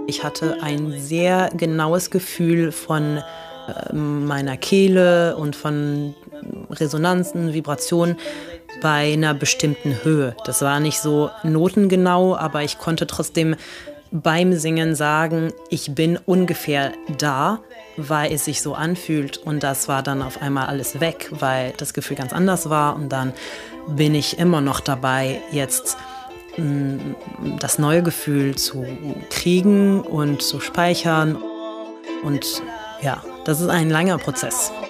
Ich hatte ein sehr genaues Gefühl von meiner Kehle und von Resonanzen, Vibrationen bei einer bestimmten Höhe. Das war nicht so notengenau, aber ich konnte trotzdem beim Singen sagen, ich bin ungefähr da, weil es sich so anfühlt. Und das war dann auf einmal alles weg, weil das Gefühl ganz anders war. Und dann bin ich immer noch dabei, jetzt das neue Gefühl zu kriegen und zu speichern. Und ja, das ist ein langer Prozess.